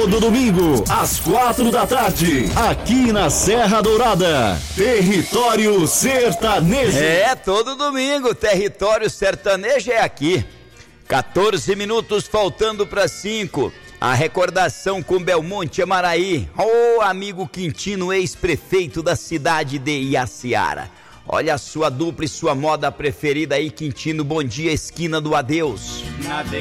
Todo domingo, às 4 da tarde, aqui na Serra Dourada, Território Sertanejo. Todo domingo, Território Sertanejo é aqui. 14 minutos faltando para 5. A recordação com Belmonte Amaraí. Amigo Quintino, ex-prefeito da cidade de Iaciara. Olha a sua dupla e sua moda preferida aí, Quintino. Bom dia, esquina do adeus.